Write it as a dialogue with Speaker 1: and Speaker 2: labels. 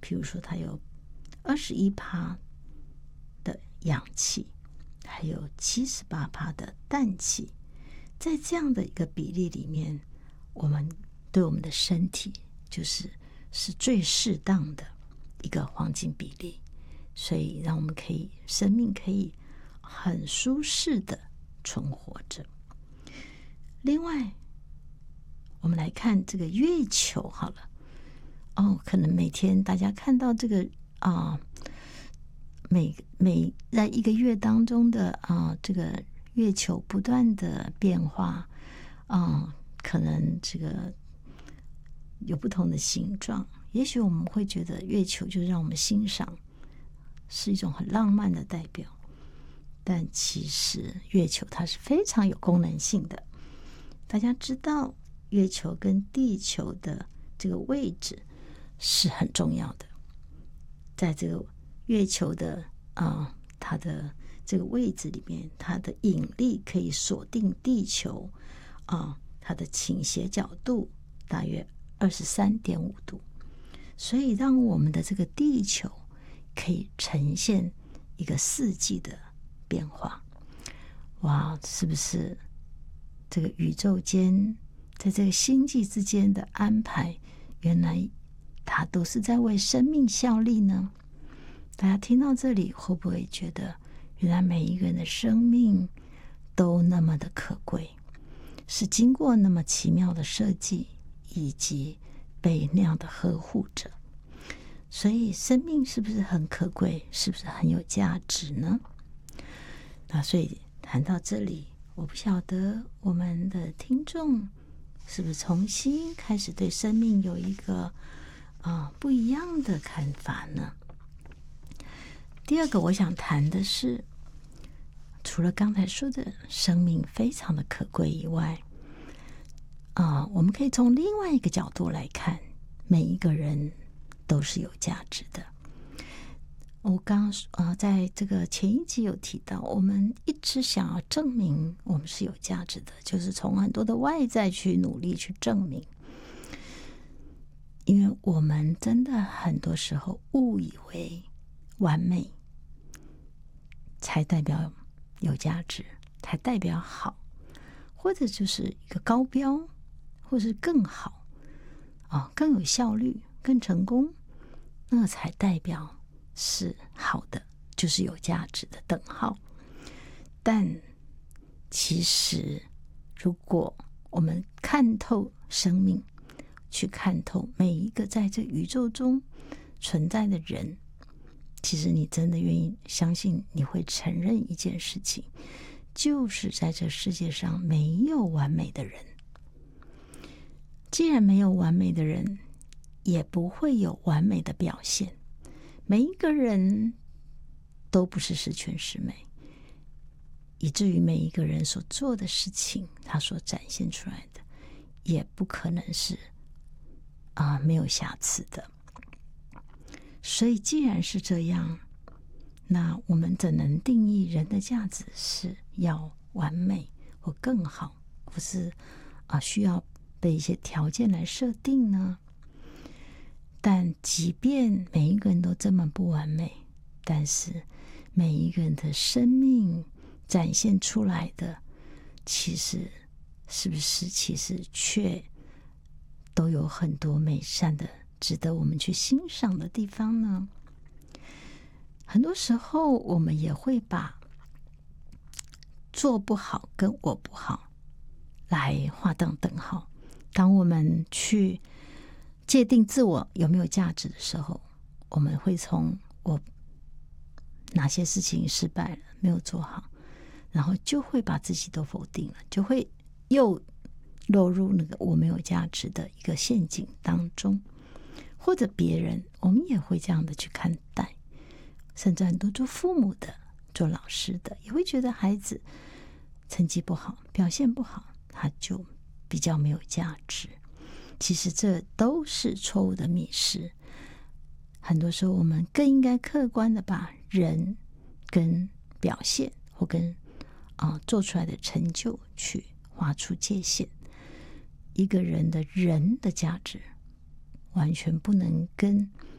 Speaker 1: 譬如说它有21%的氧气，还有78%的氮气，在这样的一个比例里面，我们对我们的身体是最适当的一个黄金比例，所以让我们生命可以很舒适的存活着。另外，我们来看这个月球好了。可能每天大家看到这个在一个月当中的这个月球不断的变化，可能这个有不同的形状，也许我们会觉得月球就让我们欣赏，是一种很浪漫的代表，但其实月球它是非常有功能性的。大家知道月球跟地球的这个位置是很重要的，在这个月球的它的这个位置里面，它的引力可以锁定地球它的倾斜角度大约23.5度，所以让我们的这个地球可以呈现一个四季的变化。哇，是不是这个宇宙间在这个星际之间的安排，原来它都是在为生命效力呢？大家听到这里，会不会觉得原来每一个人的生命都那么的可贵，是经过那么奇妙的设计，以及被那样的呵护着？所以生命是不是很可贵，是不是很有价值呢？那所以谈到这里，我不晓得我们的听众是不是重新开始对生命有一个不一样的看法呢？第二个我想谈的是，除了刚才说的生命非常的可贵以外，我们可以从另外一个角度来看，每一个人都是有价值的。我刚在这个前一集有提到，我们一直想要证明我们是有价值的，就是从很多的外在去努力去证明。因为我们真的很多时候误以为完美才代表有价值，才代表好，或者就是一个高标，或是更好更有效率，更成功，那才代表是好的，就是有价值的等号。但其实如果我们看透生命，去看透每一个在这宇宙中存在的人，其实你真的愿意相信，你会承认一件事情，就是在这世界上没有完美的人。既然没有完美的人，也不会有完美的表现。每一个人都不是十全十美，以至于每一个人所做的事情，他所展现出来的也不可能是没有瑕疵的。所以既然是这样，那我们怎能定义人的价值是要完美或更好，或是需要被一些条件来设定呢？但即便每一个人都这么不完美，但是每一个人的生命展现出来的，其实是不是其实却都有很多美善的值得我们去欣赏的地方呢？很多时候我们也会把做不好跟我不好来划等号。当我们去界定自我有没有价值的时候，我们会从我哪些事情失败了，没有做好，然后就会把自己都否定了，就会又落入那个我没有价值的一个陷阱当中。或者别人，我们也会这样的去看待，甚至很多做父母的、做老师的，也会觉得孩子成绩不好、表现不好，他就比较没有价值。其实这都是错误的迷失。很多时候我们更应该客观的把人跟表现或跟做出来的成就去划出界限。一个人的价值完全不能跟